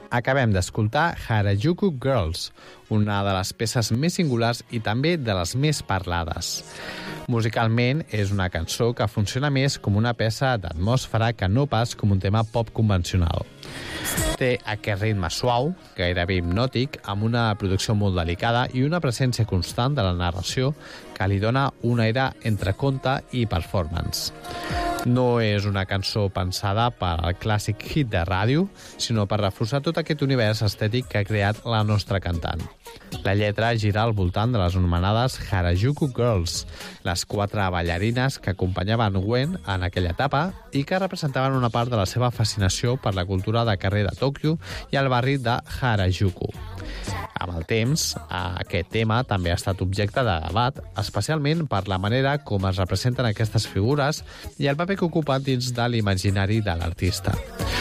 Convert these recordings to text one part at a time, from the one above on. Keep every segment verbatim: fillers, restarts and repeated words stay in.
Acabem d'escoltar Harajuku Girls, una de les peces més singulars i també de les més parlades. Musicalment, és una cançó que funciona més com una peça d'atmosfera que no pas com un tema pop convencional. Té aquest ritme suau, gairebé hipnòtic, amb una producció molt delicada i una presència constant de la narració que li dona un aire entre conte i performance. No és una cançó pensada per al clàssic hit de ràdio, sinó per reforçar tot aquest univers estètic que ha creat la nostra cantant. La lletra gira al voltant de les anomenades Harajuku Girls, les quatre ballarines que acompanyaven Gwen en aquella etapa i que representaven una part de la seva fascinació per la cultura de carrer de Tòquio i el barri de Harajuku. Amb el temps, aquest tema també ha estat objecte de debat, especialment per la manera com es representen aquestes figures i el paper que ocupen dins de l'imaginari de l'artista.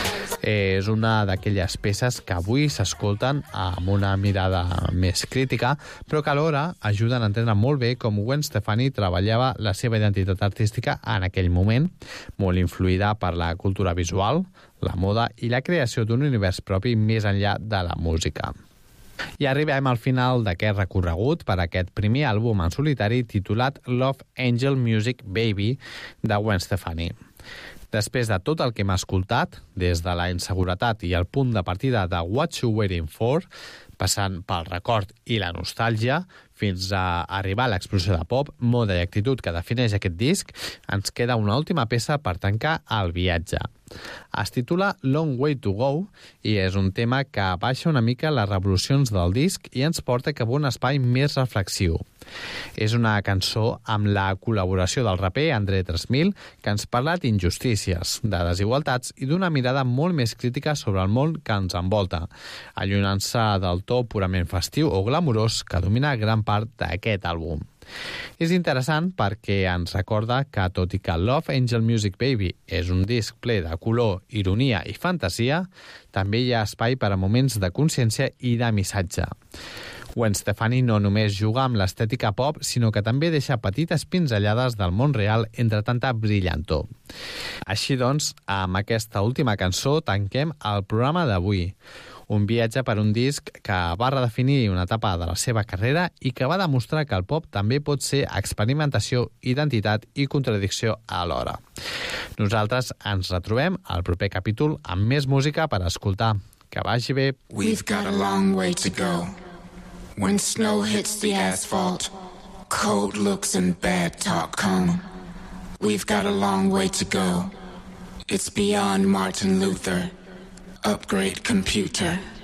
És una d'aquelles peces que avui s'escolten amb una mirada més crítica, però que alhora ajuden a entendre molt bé com Gwen Stefani treballava la seva identitat artística en aquell moment, molt influïda per la cultura visual, la moda i la creació d'un univers propi més enllà de la música. I arribem al final d'aquest recorregut per aquest primer àlbum en solitari titulat Love Angel Music Baby de Gwen Stefani. Després de tot el que hem escoltat, des de la inseguretat i el punt de partida de What You Waiting For, passant pel record i la nostàlgia, fins a arribar a l'explosió de pop, moda i actitud que defineix aquest disc, ens queda una última peça per tancar el viatge. Es titula Long Way to Go i és un tema que baixa una mica les revolucions del disc i ens porta cap a un espai més reflexiu. És una cançó amb la col·laboració del raper André tres mil que ens parla d'injustícies, de desigualtats i d'una mirada molt més crítica sobre el món que ens envolta, allunyant-se del to purament festiu o glamurós que domina gran part d'aquest àlbum. És interessant perquè ens recorda que, tot i que Love Angel Music Baby és un disc ple de color, ironia i fantasia, també hi ha espai per a moments de consciència i de missatge. Gwen Stefani no només juga amb l'estètica pop, sinó que també deixa petites pinzellades del món real entre tanta brillantor. Així doncs, amb aquesta última cançó tanquem el programa d'avui. Un viatge per un disc que va redefinir una etapa de la seva carrera i que va demostrar que el pop també pot ser experimentació, identitat i contradicció alhora. Nosaltres ens retrobem al proper capítol amb més música per escoltar. Que vagi bé. We've got a long way to go. When snow hits the asphalt, cold looks and bad talk come. We've got a long way to go. It's beyond Martin Luther. Upgrade computer.